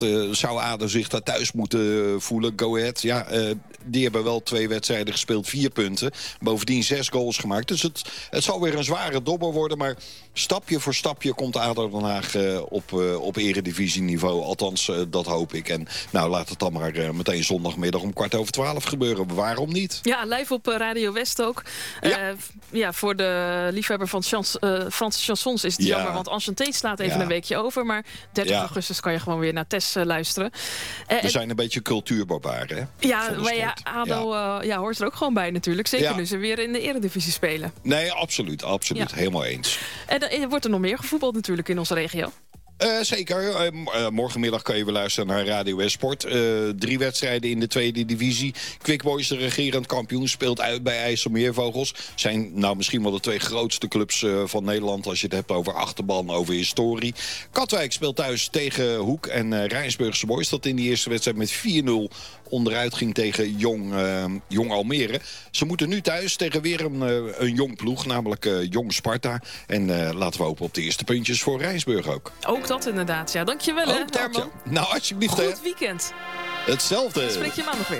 Zou ADO zich daar thuis moeten voelen? Go Ahead, die hebben wel 2 wedstrijden gespeeld, 4 punten. Bovendien 6 goals gemaakt. Dus het zal weer een zware dobber worden. Maar stapje voor stapje komt ADO Den Haag op eredivisieniveau. Althans, dat hoop ik. En laat het dan maar meteen zondagmiddag om 11:15 gebeuren. Waarom niet? Ja, live op Radio West ook. Voor de liefhebber van Franse chansons is het jammer. Want Enchanté slaat even een weekje over. Maar 30 augustus kan je gewoon weer naar Tess luisteren. We zijn een beetje cultuurbarbaren, hè? Ja, maar ADO hoort er ook gewoon bij natuurlijk. Zeker nu ze weer in de eredivisie spelen. Nee, absoluut. Helemaal eens. En wordt er nog meer gevoetbald natuurlijk in onze regio? Zeker. Morgenmiddag kan je weer luisteren naar Radio West Sport. 3 wedstrijden in de tweede divisie. Quick Boys, de regerend kampioen, speelt uit bij IJsselmeervogels. Zijn misschien wel de 2 grootste clubs van Nederland... als je het hebt over achterban, over historie. Katwijk speelt thuis tegen Hoek en Rijnsburgse Boys... dat in die eerste wedstrijd met 4-0 onderuit ging tegen Jong Almere. Ze moeten nu thuis tegen weer een jong ploeg, namelijk Jong Sparta. En laten we hopen op de eerste puntjes voor Rijnsburg ook. Ook dat inderdaad, ja. Dankjewel, hè, Herman. Nou, alsjeblieft. Goed weekend. Hetzelfde. Spreek je maandag weer.